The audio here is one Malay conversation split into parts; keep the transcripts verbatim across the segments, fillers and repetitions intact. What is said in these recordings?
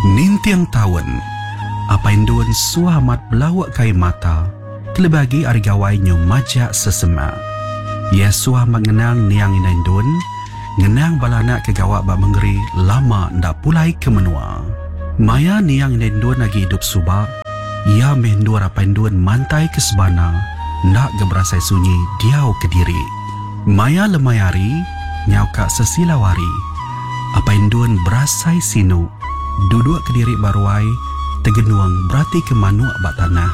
Nintiang tahun, apa induan suamat belawak kai mata, kelebagi arigawai nyo majak sesema. Ia suamat ngenang niang inaindun, ngenang balana kegawak bak mengeri lama ndak pulai ke menua. Maya niang inaindun lagi hidup subak, ia mendur apa induan mantai ke sebana, ndak geberasai sunyi diau ke diri. Maya lemayari, nyau kak sesilawari, apa induan berasai sinu, duduk ke diri baruai, tegenuang berarti ke manuak bak tanah.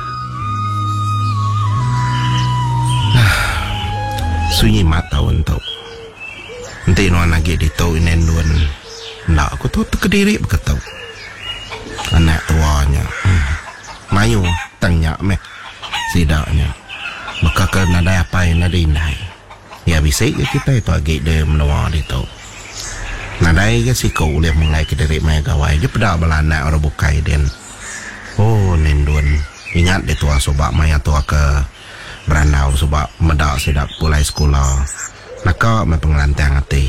Sunyi mata untuk nanti nuan lagi ditau inenduan nak aku tu terkediri berketau anak tuanya hmm. Mayu tanya meh sidaknya maka ke nada apa yang nada inai ya bisa ke kita itu lagi dia menua ditau nada ke si kau boleh mulai kediri mai gawai je pada belana orang bukai den oh nenduan ingat dia tua sobak maya tua ke beranau sebab medak sedap pulai sekolah naka me pengelantang hati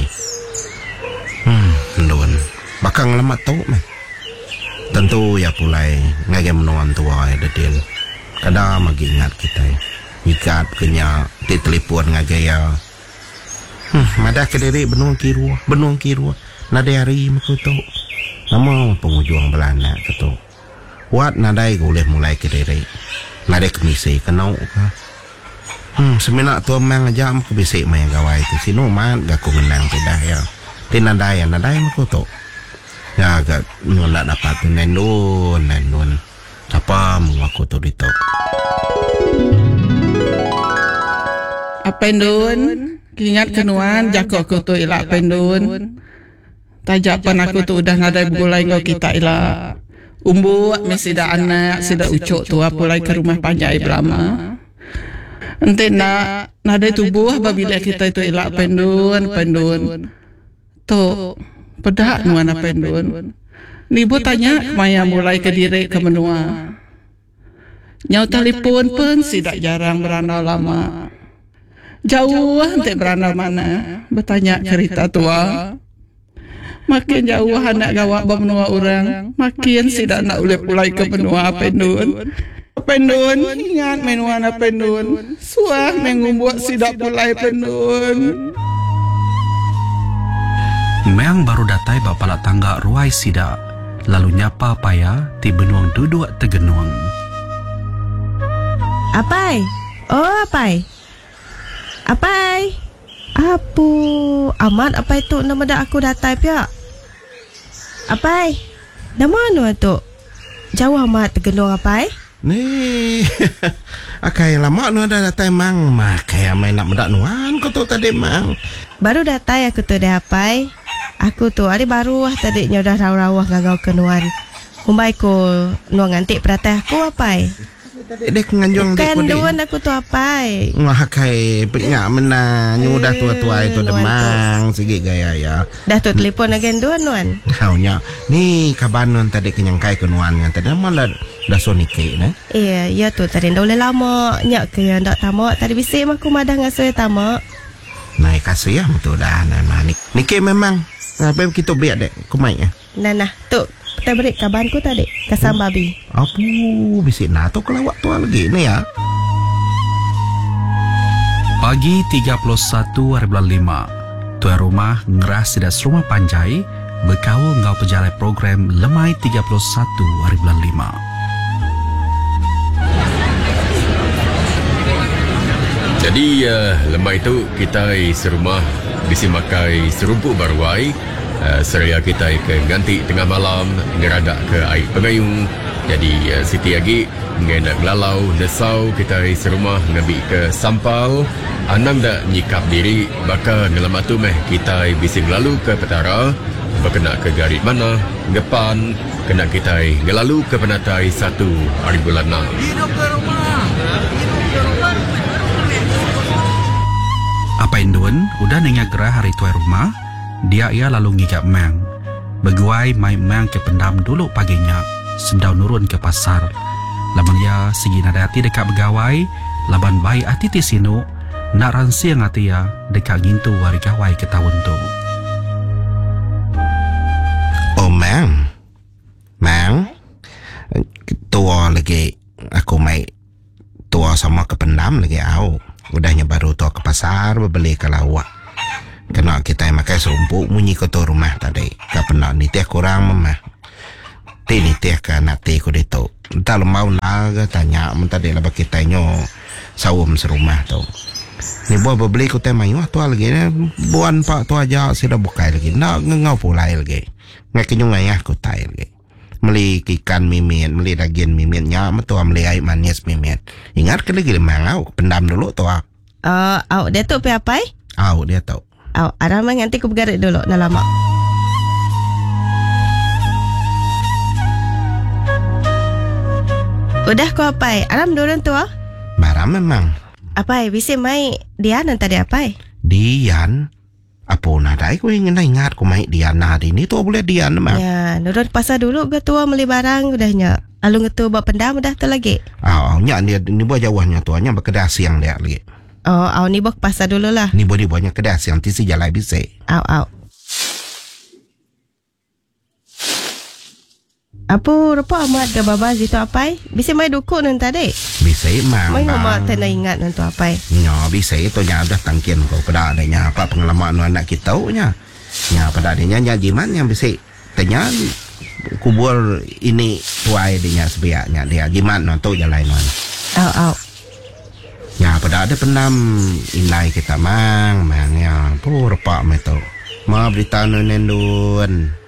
hmm ndun bakang lemat tau me tentu ya pulai ngage menuan tua ya dedil kada magi ingat kita ikat kenya ti telepon ngage ya hmm mada kediri benung kirua benung kirua nade hari mekuto nama pengujuang belana ketu wat nadai boleh mulai kediri nade kemisi kenau ka Hmm, semenak tu mang aja am kebisik main gawai tu sino man gak ku menang tidak ya. Tinadaya nadai mako to. Ya gak nolak dapat nenun nenun. Apa mengaku tu dito. Apa endun? Ingat kenuan jakok aku tu ilak pendun. Tajak pan aku tu udah nadai begulai ngau kita ilak. Umbu mesti dah anak sida ucuk tu apulai ke rumah panjai belama. Nanti nak nada tubuh apabila kita itu elak pendun pendun tu pedak nuana pendun ni bu tanya maya mulai ke diri ke menua nyau telefon pun sidak jarang beranau lama jauh nanti beranau mana bertanya cerita tua makin jauh anak gawak bermenua orang makin sidak nak ulai pulai ke menua pendun pendun ingat menuan pendun suah mengumbuat sidak pulai pendun Meang baru datai bapala tangga ruai sidak lalu nyapa paya ti benuang duduk tegenuang apai oh apai apai apu amat apai tu nama dak aku datai pia apai nama anu tu jauh amat tegenuang apai ni akai lama nu ada datai mang makai amai nak mendak nuan kau tu tadi mang baru datai aku tu dah apai aku tu hari baru ah tadi nya dah rawah-rawah gagau kenuan umbai ko nuang ngantik peratah aku apai dek nganjung dek kan duan aku tu apai wah kai penyak mena nyu dah tua-tua itu demang sigi gaya ya dah tu telefon agen duan nuan kaunya ni kaban nuan tadi kenyang kai kenuan ngan tadi malah dah sonike nah iya ya tu tadi dah boleh lama nyak ke ndak tamak tadi bisik aku madah ngasuh tamak naik kasih ya betul dah nah manik nike memang apa kita biar dek kumai ya nah nah tu kita beri kabanku tadi kasam babi apa bisik nah tu kelawak tu lagi ni ya pagi tiga puluh satu hari bulan lima tuan rumah ngeras sidas rumah panjai berkau ngau pejalai program lemai tiga puluh satu hari bulan lima. Jadi uh, lemai itu kita serumah bisi makai serumpuk baruai uh, seraya kita ke ganti tengah malam ngeradak ke air pengayung jadi uh, Siti lagi nak lalau desau kita serumah ngambil ke sampal anang dak nyikap diri baka ngelamat tu meh kita bisi ngelalu ke petara berkena ke garit mana depan kena kita ngelalu ke penatai satu hari bulan enam hidup ke rumah hidup ke rumah. Apa induan udah nengah gerah hari tuai rumah dia ia lalu ngigap Mang beguai mai Mang ke pendam dulu paginya sedau nurun ke pasar laban ia segi nada hati dekat begawai laban baik hati ti sinu nak ransi yang hati ya dekat ngintu wari gawai ke tahun tu oh Mang Mang lagi aku mai tua sama ke pendam lagi au. Udahnya baru tua ke pasar beli ke lawak. Kena kita makai serumpuk munyi ke tu rumah tadi. Ka pernah ni teh kurang mama. Ti ni teh ka nati ko dito. Entah lo mau naga tanya mun tadi lah kita nyo sawum serumah tu. Ni buat beli ko teh mayu tu lagi ni buan pak tu aja sudah bukai lagi. Nak ngau pulai lagi. Ngai kenyung ayah ko tai lagi. Meli ikan mimit, meli daging mimitnya, metu meli air manis mimit. Ingat ke lagi lemang au, pendam dulu tu ah. Uh, au, dia tu pergi apa? Au, dia tahu. Au, ada mang nanti aku bergarik dulu, nak lama. Udah kau apa? Aram dorang tu ah? Baram memang. Apa? Bisa mai Dian tadi apa? Dian? Apa nak dah? Aku ingin ingat aku mai Dian hari ni tu boleh Dian memang. Ya, dorang pasar dulu ke tua beli barang udahnya. Lalu ngetu bawa pendam udah tu lagi. Au, nya dia ni buat jauhnya tu, nya berkedai siang dia lagi. Oh, au ni bawa pasar dulu lah. Ni boleh buatnya kedai siang tisi jalan bisa. Au, au. Apa rupa amat ke baba situ apa? Bisa mai dukun nanti tadi. Bisa memang. Mai amat tanda ingat nanti apa? Nya bisa itu nya dah tangkian kau pada adanya apa pengalaman anak kita nya. Nya pada adanya nya jiman yang bisa tanya kubur ini tuai dia sebiaknya dia gimana tu jalan non. Au, au. Ya pada ada pendam inai kita mang mang ya pur pak meto. Ma berita nendun.